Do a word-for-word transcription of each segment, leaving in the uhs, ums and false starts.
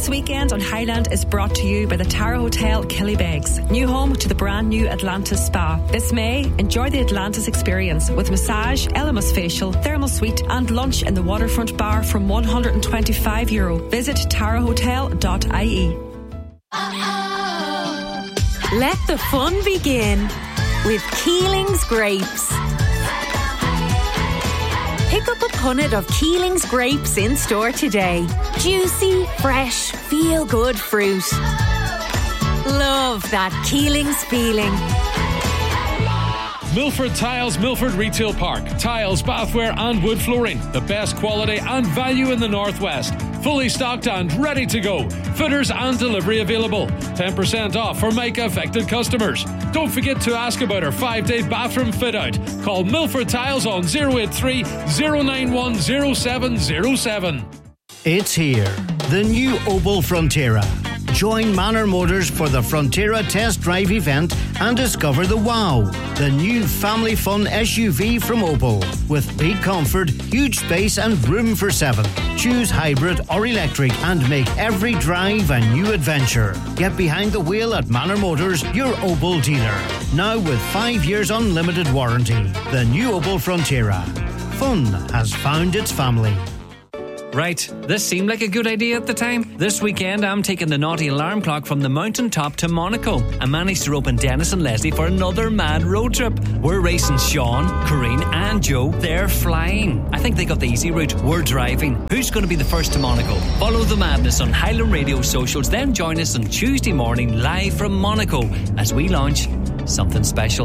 This weekend on Highland is brought to you by the Tara Hotel Killybegs, new home to the brand new Atlantis Spa. This May, enjoy the Atlantis experience with massage, Elemis facial, thermal suite and lunch in the waterfront bar from one hundred twenty-five euro. Visit tara hotel dot I E. Let the fun begin with Keeling's Grapes. Pick up a punnet of Keeling's Grapes in store today. Juicy, fresh, feel-good fruit. Love that Keeling's feeling. Milford Tiles, Milford Retail Park. Tiles, bathware and wood flooring. The best quality and value in the Northwest. Fully stocked and ready to go. Fitters and delivery available. ten percent off for Mica affected customers. Don't forget to ask about our five-day bathroom fit-out. Call Milford Tiles on zero eight three, zero nine one, zero seven zero seven. It's here. The new Opel Frontera. Join Manor Motors for the Frontera Test Drive event and discover the wow, the new family fun S U V from Opel. With big comfort, huge space and room for seven. Choose hybrid or electric and make every drive a new adventure. Get behind the wheel at Manor Motors, your Opel dealer. Now with five years unlimited warranty. The new Opel Frontera. Fun has found its family. Right, this seemed like a good idea at the time. This weekend I'm taking the naughty alarm clock from the mountaintop to Monaco. I managed to rope in Dennis and Leslie for another mad road trip. We're racing Sean, Corrine and Joe. They're flying. I think they got the easy route. We're driving. Who's going to be the first to Monaco? Follow the madness on Highland Radio socials, then join us on Tuesday morning live from Monaco as we launch something special.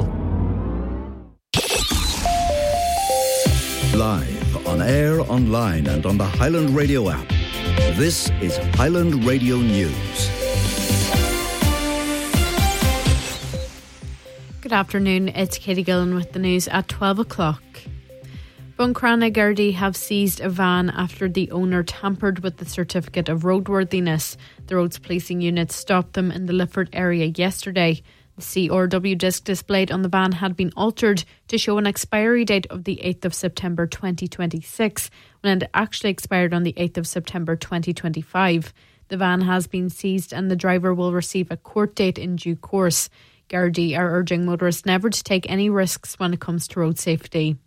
Live on air, online and on the Highland Radio app. This is Highland Radio News. Good afternoon, it's Katie Gillen with the news at twelve o'clock. Buncrana Gardaí have seized a van after the owner tampered with the certificate of roadworthiness. The roads policing unit stopped them in the Lifford area yesterday. The C R W disc displayed on the van had been altered to show an expiry date of the eighth of September twenty twenty-six, when it actually expired on the eighth of September twenty twenty-five. The van has been seized and the driver will receive a court date in due course. Gardaí are urging motorists never to take any risks when it comes to road safety.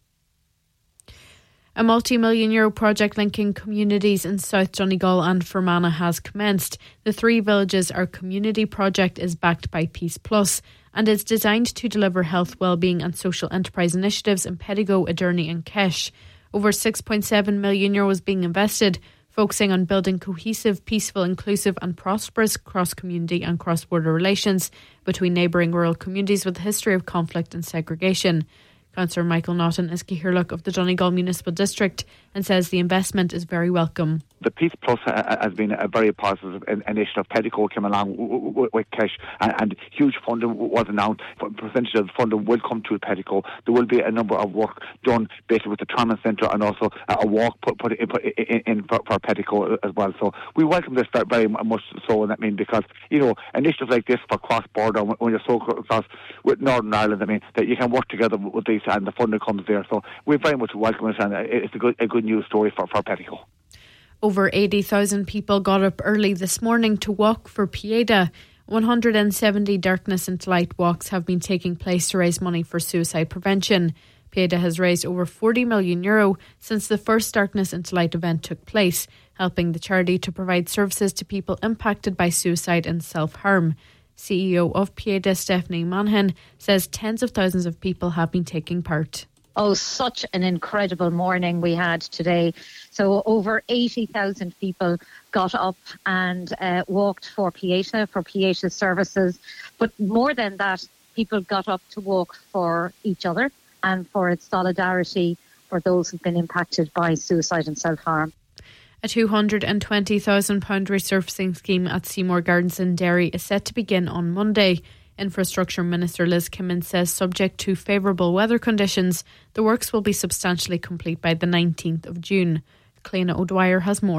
A multi-million euro project linking communities in South Donegal and Fermanagh has commenced. The Three Villages Our Community project is backed by Peace Plus and is designed to deliver health, wellbeing and social enterprise initiatives in Pedigo, Aderney and Kesh. Over six point seven million euro is being invested, focusing on building cohesive, peaceful, inclusive and prosperous cross-community and cross-border relations between neighbouring rural communities with a history of conflict and segregation. Councillor Michael Naughton is Cahirlock of the Donegal Municipal District and says the investment is very welcome. The Peace Plus has been a very positive initiative. Pedico came along with Kesh and huge funding was announced. A percentage of the funding will come to Pedico. There will be a number of work done basically with the trauma centre and also a walk put, put in for, for Pedico as well. So we welcome this very much so, and I mean, because, you know, initiatives like this for cross-border, when you're so close with Northern Ireland, I mean, that you can work together with these and the funding comes there. So we very much welcome it, and it's a good, a good news story for, for Pedico. Over eighty thousand people got up early this morning to walk for Pieta. one hundred seventy Darkness into Light walks have been taking place to raise money for suicide prevention. Pieta has raised over forty million euro since the first Darkness into Light event took place, helping the charity to provide services to people impacted by suicide and self-harm. C E O of Pieta, Stephanie Manhan, says tens of thousands of people have been taking part. Oh, such an incredible morning we had today. So over eighty thousand people got up and uh, walked for Pieta, for Pieta services. But more than that, people got up to walk for each other and for its solidarity for those who've been impacted by suicide and self-harm. A two hundred twenty thousand pounds resurfacing scheme at Seymour Gardens in Derry is set to begin on Monday. Infrastructure Minister Liz Kimmins says subject to favourable weather conditions, the works will be substantially complete by the nineteenth of June. Cléna O'Dwyer has more.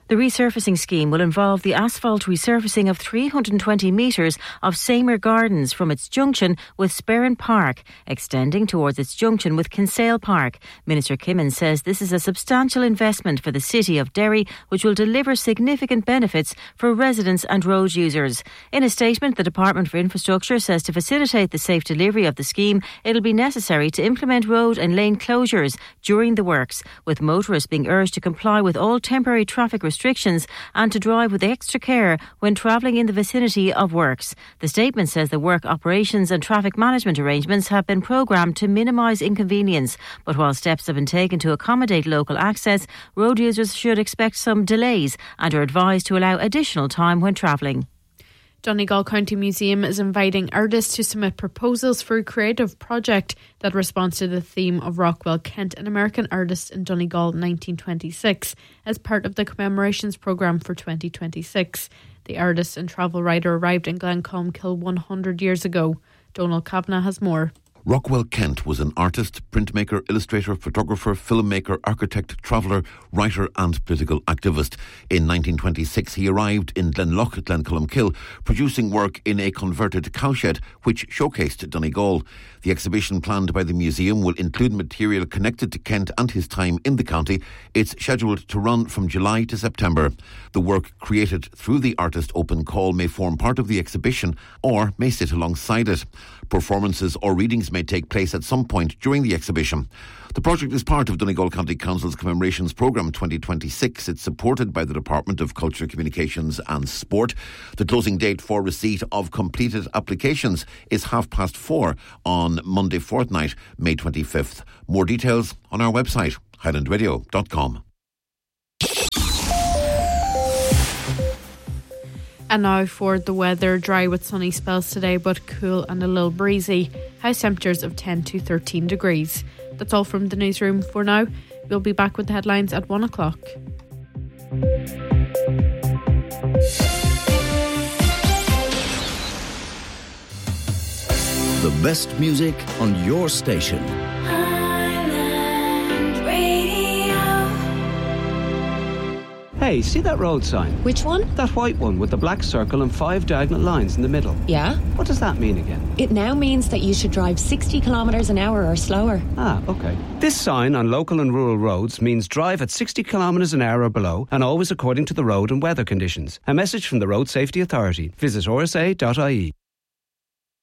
The resurfacing scheme will involve the asphalt resurfacing of three hundred twenty metres of Seymour Gardens from its junction with Sperrin Park, extending towards its junction with Kinsale Park. Minister Kimmins says this is a substantial investment for the city of Derry, which will deliver significant benefits for residents and road users. In a statement, the Department for Infrastructure says to facilitate the safe delivery of the scheme, it will be necessary to implement road and lane closures during the works, with motorists being urged to comply with all temporary traffic restrictions restrictions and to drive with extra care when travelling in the vicinity of works. The statement says the work operations and traffic management arrangements have been programmed to minimise inconvenience, but while steps have been taken to accommodate local access, road users should expect some delays and are advised to allow additional time when travelling. Donegal County Museum is inviting artists to submit proposals for a creative project that responds to the theme of Rockwell Kent, an American artist in Donegal nineteen twenty-six, as part of the commemorations programme for twenty twenty-six. The artist and travel writer arrived in Glencombe one hundred years ago. Donald Kavanagh has more. Rockwell Kent was an artist, printmaker, illustrator, photographer, filmmaker, architect, traveller, writer and political activist. In nineteen twenty-six he arrived in Glenlough, Glenculumkill, producing work in a converted cowshed which showcased Donegal. The exhibition planned by the museum will include material connected to Kent and his time in the county. It's scheduled to run from July to September. The work created through the artist open call may form part of the exhibition or may sit alongside it. Performances or readings may take place at some point during the exhibition. The project is part of Donegal County Council's Commemorations Programme twenty twenty-six. It's supported by the Department of Culture, Communications and Sport. The closing date for receipt of completed applications is half past four on Monday fortnight, May twenty-fifth. More details on our website, highland radio dot com. And now for the weather. Dry with sunny spells today, but cool and a little breezy. High temperatures of ten to thirteen degrees. That's all from the newsroom for now. We'll be back with the headlines at one o'clock. The best music on your station. Hey, see that road sign? Which one? That white one with the black circle and five diagonal lines in the middle. Yeah? What does that mean again? It now means that you should drive sixty kilometres an hour or slower. Ah, OK. This sign on local and rural roads means drive at sixty kilometres an hour or below and always according to the road and weather conditions. A message from the Road Safety Authority. Visit r s a dot i e.